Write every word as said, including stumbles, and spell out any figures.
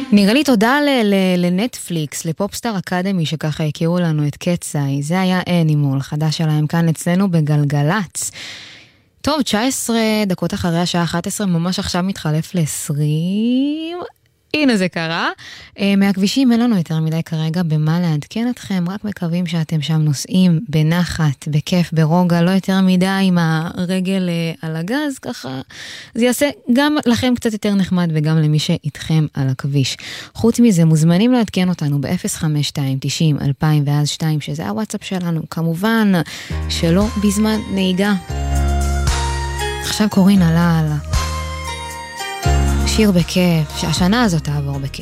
נראה לי תודה ל- ל- לנטפליקס, לפופסטאר אקדמי שככה הכירו לנו את קצאי. זה היה אנימול, חדש שלהם כאן אצלנו בגלגלץ. טוב, תשע עשרה דקות אחרי השעה אחת עשרה, ממש עכשיו מתחלף ל-עשרים. הנה זה קרה. מהכבישים אין לנו יותר מדי כרגע במה לעדכן אתכם, רק מקווים שאתם שם נוסעים בנחת, בכיף, ברוגע, לא יותר מדי עם הרגל על הגז, ככה זה יעשה גם לכם קצת יותר נחמד וגם למי שאיתכם על הכביש. חוץ מזה, מוזמנים לעדכן אותנו ב-אפס חמש שתיים תשעים אלפיים ואז שתיים, שזה הוואטסאפ שלנו, כמובן שלא בזמן נהיגה. עכשיו קורין עלה על שיר בכיף, שהשנה הזאת תעבור בכיף.